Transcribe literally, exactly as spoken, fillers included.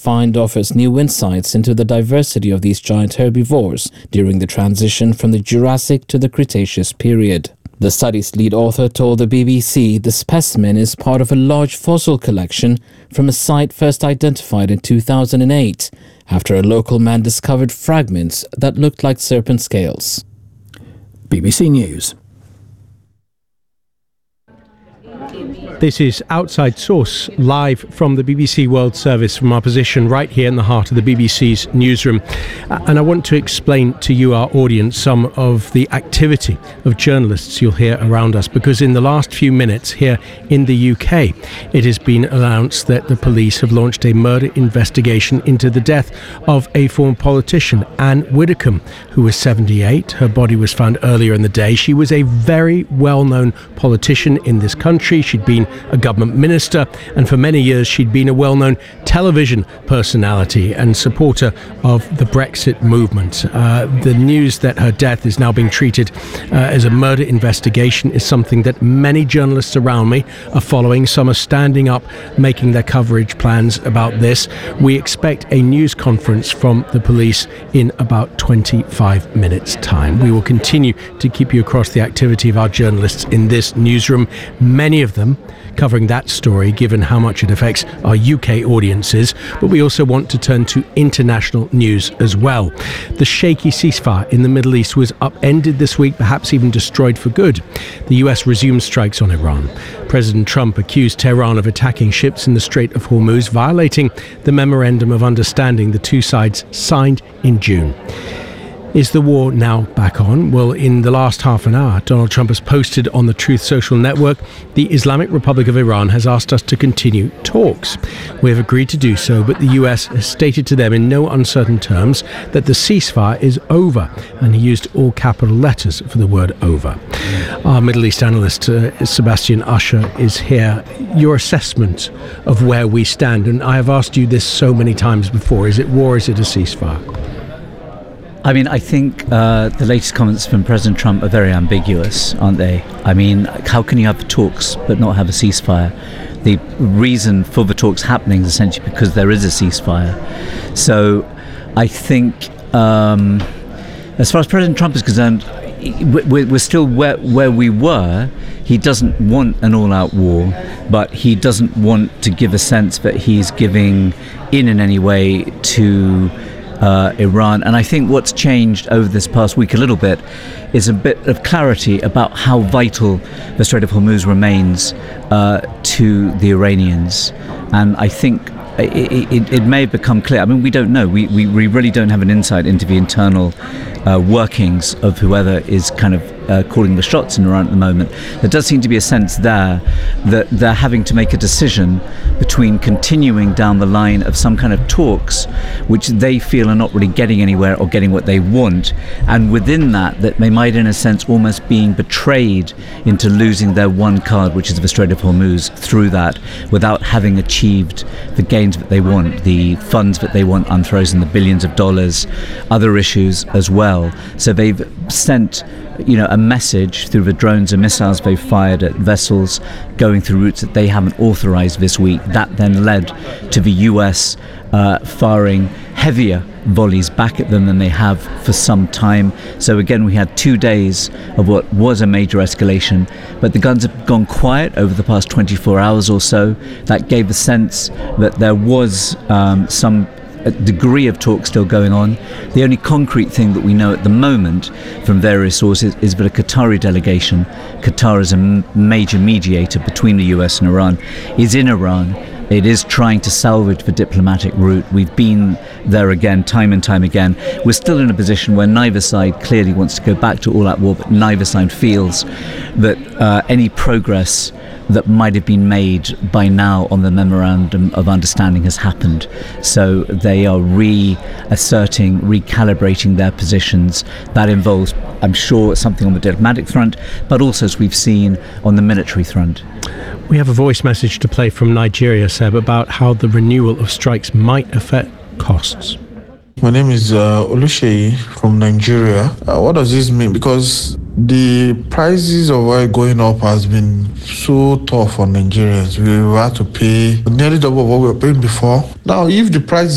find offers new insights into the diversity of these giant herbivores during the transition from the Jurassic to the Cretaceous period. The study's lead author told the B B C the specimen is part of a large fossil collection from a site first identified in two thousand eight, after a local man discovered fragments that looked like serpent scales. B B C News. This is Outside Source, live from the B B C World Service from our position right here in the heart of the B B C's newsroom. And I want to explain to you, our audience, some of the activity of journalists you'll hear around us, because in the last few minutes here in the U K, it has been announced that the police have launched a murder investigation into the death of a former politician, Anne Widdecombe, who was seventy-eight. Her body was found earlier in the day. She was a very well-known politician in this country. She'd been a government minister, and for many years she'd been a well-known television personality and supporter of the Brexit movement. Uh, the news that her death is now being treated uh, as a murder investigation is something that many journalists around me are following. Some are standing up, making their coverage plans about this. We expect a news conference from the police in about twenty-five minutes' time. We will continue to keep you across the activity of our journalists in this newsroom, many of them covering that story, given how much it affects our U K audiences, but we also want to turn to international news as well. The shaky ceasefire in the Middle East was upended this week, perhaps even destroyed for good. The U S resumed strikes on Iran. President Trump accused Tehran of attacking ships in the Strait of Hormuz, violating the Memorandum of Understanding the two sides signed in June. Is the war now back on? Well, in the last half an hour, Donald Trump has posted on the Truth Social network, the Islamic Republic of Iran has asked us to continue talks. We have agreed to do so, but the U S has stated to them in no uncertain terms that the ceasefire is over, and he used all capital letters for the word over. Our Middle East analyst, uh, Sebastian Usher, is here. Your assessment of where we stand, and I have asked you this so many times before, is it war, is it a ceasefire? I mean, I think uh, the latest comments from President Trump are very ambiguous, aren't they? I mean, how can you have talks but not have a ceasefire? The reason for the talks happening is essentially because there is a ceasefire. So I think, um, as far as President Trump is concerned, we're still where, where we were. He doesn't want an all-out war, but he doesn't want to give a sense that he's giving in in any way to Uh, Iran. And I think what's changed over this past week a little bit is a bit of clarity about how vital the Strait of Hormuz remains uh, to the Iranians. And I think it, it, it may have become clear. I mean, we don't know. We, we, we really don't have an insight into the internal uh, workings of whoever is kind of uh, calling the shots in Iran at the moment. There does seem to be a sense there that they're having to make a decision between continuing down the line of some kind of talks, which they feel are not really getting anywhere or getting what they want, and within that, that they might, in a sense, almost being betrayed into losing their one card, which is the Strait of Hormuz, through that, without having achieved the gains that they want, the funds that they want unfrozen, the billions of dollars, other issues as well. So they've sent, you know, a message through the drones and missiles they've fired at vessels going through routes that they haven't authorized this week. That then led to the U S uh, firing heavier volleys back at them than they have for some time. So again, we had two days of what was a major escalation, but the guns have gone quiet over the past twenty-four hours or so. That gave the sense that there was um, some a degree of talk still going on. The only concrete thing that we know at the moment from various sources is that a Qatari delegation, Qatar is a m- major mediator between the U S and Iran, is in Iran. It is trying to salvage the diplomatic route. We've been there again, time and time again. We're still in a position where neither side clearly wants to go back to all-out war, but neither side feels that uh, any progress that might have been made by now on the Memorandum of Understanding has happened. So they are reasserting, recalibrating their positions. That involves, I'm sure, something on the diplomatic front, but also, as we've seen, on the military front. We have a voice message to play from Nigeria, Seb, about how the renewal of strikes might affect costs. My name is uh, Oluseyi from Nigeria. Uh, what does this mean? Because the prices of oil going up has been so tough for Nigerians. We had to pay nearly double what we were paying before. Now, if the price